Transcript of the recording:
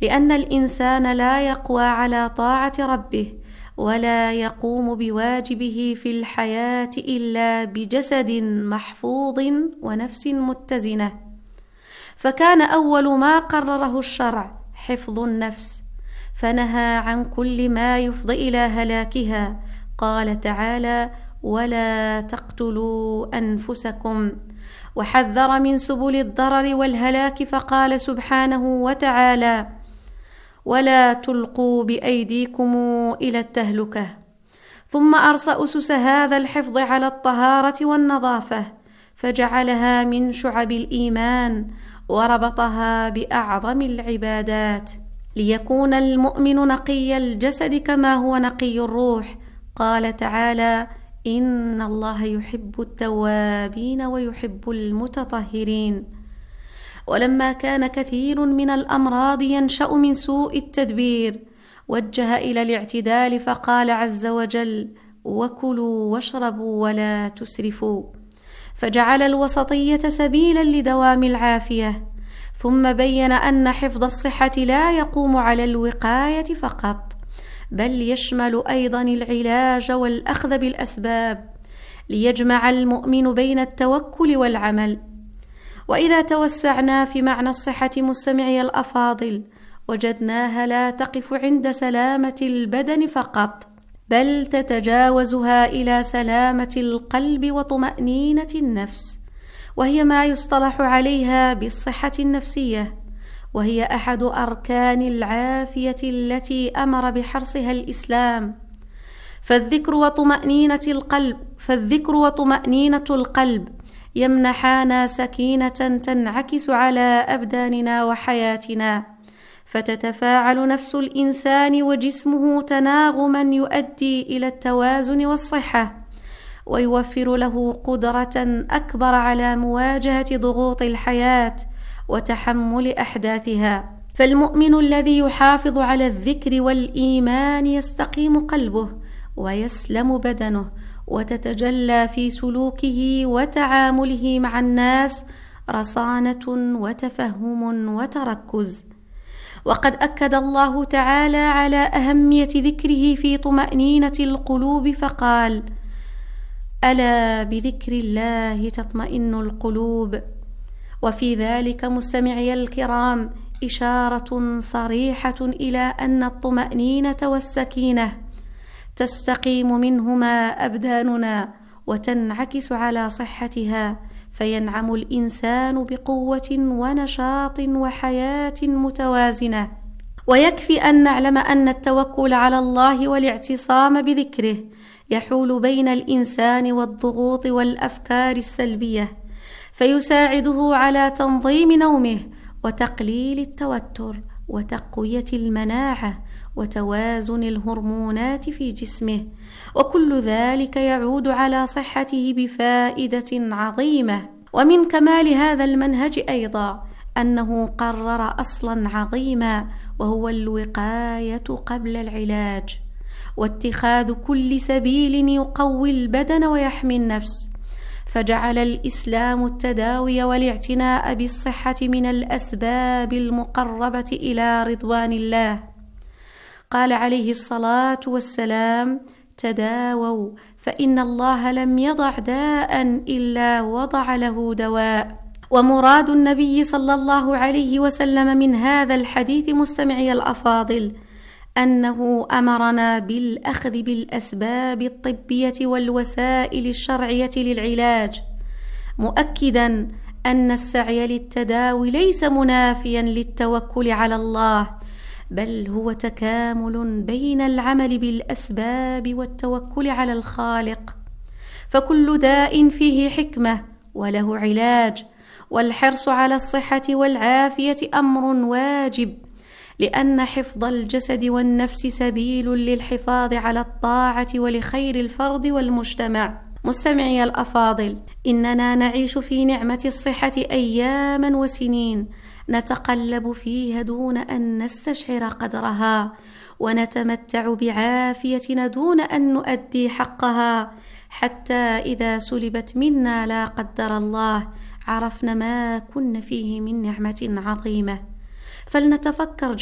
لأن الإنسان لا يقوى على طاعة ربه ولا يقوم بواجبه في الحياة إلا بجسد محفوظ ونفس متزنة. فكان أول ما قرره الشرع حفظ النفس، فنهى عن كل ما يفضي إلى هلاكها. قال تعالى: ولا تقتلوا أنفسكم، وحذر من سبل الضرر والهلاك، فقال سبحانه وتعالى: ولا تلقوا بأيديكم إلى التهلكة. ثم أرسى أسس هذا الحفظ على الطهارة والنظافة، فجعلها من شعب الإيمان وربطها بأعظم العبادات، ليكون المؤمن نقي الجسد كما هو نقي الروح. قال تعالى: إن الله يحب التوابين ويحب المتطهرين. ولما كان كثير من الأمراض ينشأ من سوء التدبير، وجه إلى الاعتدال، فقال عز وجل: وكلوا واشربوا ولا تسرفوا، فجعل الوسطية سبيلا لدوام العافية. ثم بين أن حفظ الصحة لا يقوم على الوقاية فقط، بل يشمل أيضا العلاج والأخذ بالأسباب، ليجمع المؤمن بين التوكل والعمل. وإذا توسعنا في معنى الصحة مستمعي الأفاضل، وجدناها لا تقف عند سلامة البدن فقط، بل تتجاوزها إلى سلامة القلب وطمأنينة النفس، وهي ما يصطلح عليها بالصحة النفسية، وهي أحد أركان العافية التي أمر بحرصها الإسلام. فالذكر وطمأنينة القلب يمنحانا سكينة تنعكس على أبداننا وحياتنا، فتتفاعل نفس الإنسان وجسمه تناغما يؤدي إلى التوازن والصحة، ويوفر له قدرة أكبر على مواجهة ضغوط الحياة وتحمل أحداثها. فالمؤمن الذي يحافظ على الذكر والإيمان يستقيم قلبه ويسلم بدنه، وتتجلى في سلوكه وتعامله مع الناس رصانة وتفهم وتركز. وقد أكد الله تعالى على أهمية ذكره في طمأنينة القلوب، فقال: ألا بذكر الله تطمئن القلوب. وفي ذلك مستمعي الكرام إشارة صريحة إلى أن الطمأنينة والسكينة تستقيم منهما أبداننا وتنعكس على صحتها، فينعم الإنسان بقوة ونشاط وحياة متوازنة. ويكفي أن نعلم أن التوكل على الله والاعتصام بذكره يحول بين الإنسان والضغوط والأفكار السلبية، فيساعده على تنظيم نومه وتقليل التوتر وتقوية المناعة وتوازن الهرمونات في جسمه، وكل ذلك يعود على صحته بفائدة عظيمة. ومن كمال هذا المنهج أيضا أنه قرر أصلا عظيما، وهو الوقاية قبل العلاج، واتخاذ كل سبيل يقوي البدن ويحمي النفس، فجعل الإسلام التداوي والاعتناء بالصحة من الأسباب المقربة إلى رضوان الله. قال عليه الصلاة والسلام: تداووا فإن الله لم يضع داء إلا وضع له دواء. ومراد النبي صلى الله عليه وسلم من هذا الحديث مستمعي الأفاضل أنه أمرنا بالأخذ بالأسباب الطبية والوسائل الشرعية للعلاج، مؤكدا أن السعي للتداوي ليس منافيا للتوكل على الله، بل هو تكامل بين العمل بالأسباب والتوكل على الخالق. فكل داء فيه حكمة وله علاج، والحرص على الصحة والعافية أمر واجب، لأن حفظ الجسد والنفس سبيل للحفاظ على الطاعة ولخير الفرد والمجتمع. مستمعي الأفاضل، إننا نعيش في نعمة الصحة أياما وسنين نتقلب فيها دون أن نستشعر قدرها، ونتمتع بعافيتنا دون أن نؤدي حقها، حتى إذا سلبت منا لا قدر الله عرفنا ما كنا فيه من نعمة عظيمة. فلنتفكر